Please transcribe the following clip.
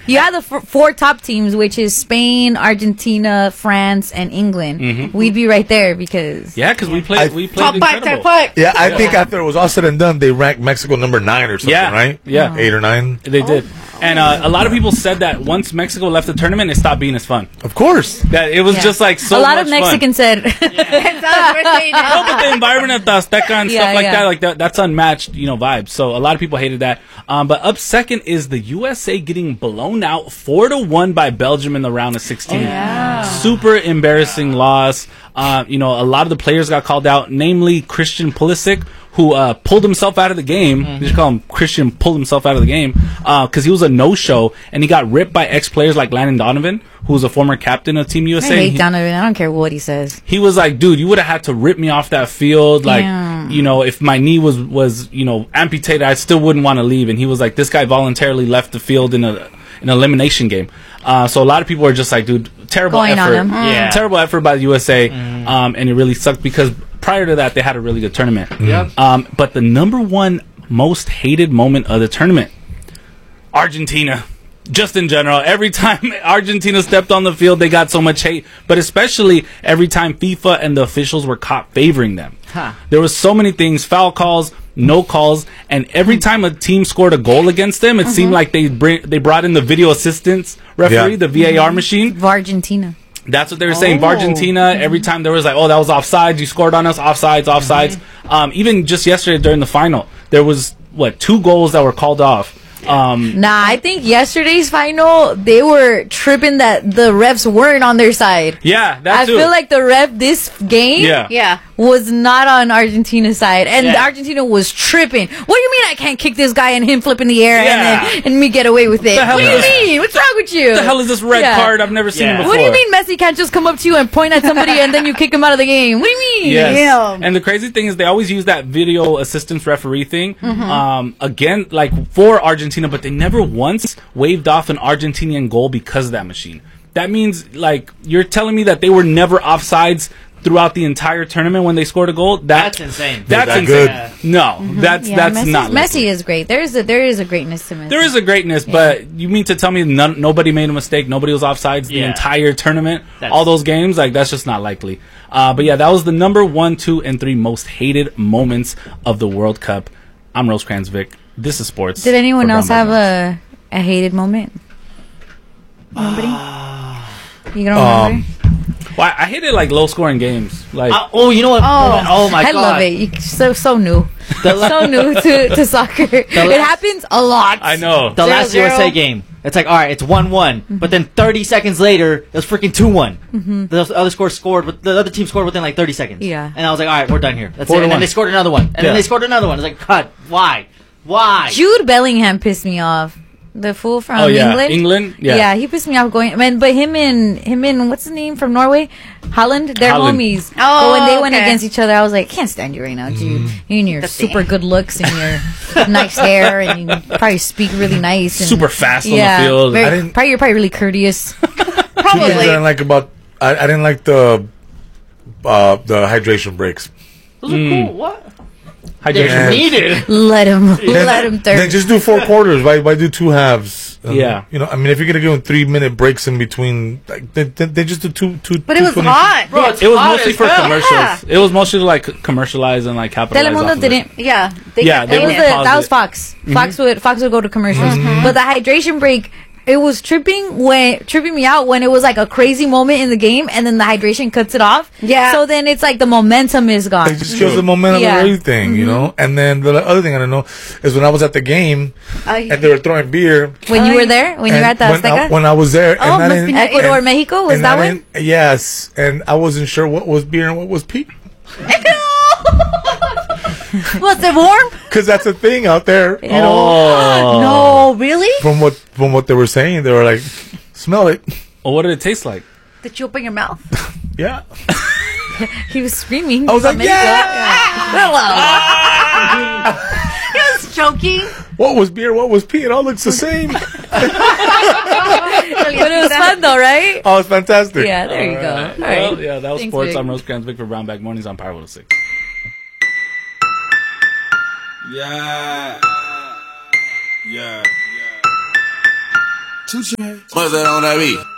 You have the four top teams, which is Spain, Argentina, France, and England. We'd be right there because we played top incredible. five. Yeah, I think after it was all said and done, they ranked Mexico number 9 or something, right? Yeah. 8 or 9. They did. And a lot of people said that once Mexico left the tournament, it stopped being as fun. Of course. That it was just like so a lot much of Mexicans fun. said. No, but the environment at the Azteca and stuff like that, like that's unmatched, vibes. So a lot of people hated that. But up second is the USA getting blown out 4-1 by Belgium in the round of 16. Super embarrassing loss. A lot of the players got called out, namely Christian Pulisic, who pulled himself out of the game. They just call him Christian pulled himself out of the game because he was a no-show, and he got ripped by ex-players like Landon Donovan, who was a former captain of Team USA. I hate Donovan. I don't care what he says. He was like, dude, you would have had to rip me off that field. Like, if my knee was amputated, I still wouldn't want to leave. And he was like, this guy voluntarily left the field in an elimination game. So a lot of people are just like, dude, terrible Going effort. on him. Terrible effort by the USA. And it really sucked because prior to that, they had a really good tournament. But the number one most hated moment of the tournament, Argentina. Just in general, every time Argentina stepped on the field, they got so much hate. But especially every time FIFA and the officials were caught favoring them. There was so many things, foul calls, no calls, and every time a team scored a goal against them, it seemed like they brought in the video assistance referee, the VAR machine. Argentina. That's what they were saying. Argentina, every time there was like, oh, that was offsides, you scored on us, offsides. Even just yesterday during the final, there was, 2 goals that were called off. I think yesterday's final, they were tripping that the refs weren't on their side. Yeah, I feel like the ref this game was not on Argentina's side. And Argentina was tripping. What do you mean I can't kick this guy and him flip in the air and me get away with it? What do you mean? What's wrong with you? What the hell is this red card? I've never seen it before. What do you mean Messi can't just come up to you and point at somebody and then you kick him out of the game? What do you mean? Yes. And the crazy thing is they always use that video assistance referee thing. Again, like for Argentina, but they never once waved off an Argentinian goal because of that machine. That means, like, you're telling me that they were never offsides throughout the entire tournament when they scored a goal? That's insane. That's insane. Good. No, that's not. Messi is great. There is a greatness to Messi. There is a greatness, but you mean to tell me nobody made a mistake, nobody was offsides the entire tournament, all those games? Like, that's just not likely. But yeah, that was the number 1, 2, and 3 most hated moments of the World Cup. I'm Rosecrans Vic. This is sports. Did anyone else have a hated moment? Nobody? You don't remember? Well, I hated like low scoring games. Like, you know what? Oh my god! I love it. You're so new. So new to soccer. It happens a lot. I know. The last USA game. It's like, all right, it's 1-1. But then 30 seconds later, it was freaking 2-1. The other team scored within like 30 seconds. Yeah. And I was like, all right, we're done here. That's it. And then they scored another one. And then they scored another one. It's like, God, why? Jude Bellingham pissed me off. The fool from England. Yeah, he pissed me off but him and what's the name from Norway? Holland. They're homies. But when they went against each other, I was like, can't stand you right now, Jude. You and your super good looks and your nice hair, and you probably speak really nice. And, super fast on the field. You're probably really courteous. Probably. I didn't like the hydration breaks. Those are cool. What? Hydration needed. Let him thirst. Then just do 4 quarters. Why do 2 halves? If you're gonna give them 3-minute breaks in between, like, they just do two. But it was hot, bro. It was mostly for commercials. Yeah. It was mostly to like commercialize and like capitalize. Telemundo didn't. That was Fox. Fox would go to commercials, but the hydration break. It was tripping me out when it was like a crazy moment in the game, and then the hydration cuts it off. Yeah. So then it's like the momentum is gone. It just kills the momentum of everything, you know. And then the other thing I don't know is when I was at the game and they were throwing beer. When you were there, when you were at the Azteca. When I was there, Ecuador, Mexico, was that one? Yes, and I wasn't sure what was beer and what was pee. Was it warm? Because that's a thing out there. No, really? From what they were saying, they were like, smell it. Well, what did it taste like? Did you open your mouth? Yeah. He was screaming. I was like, He was joking. What was beer? What was pee? It all looks the same. But it was fun though, right? Oh, it's fantastic. Yeah, there you go. Well, right. yeah, that was Thanks, sports. Vic. I'm Rosecrans Vic for Brown Bag Mornings on Power 106. Yeah. What's that on that beat?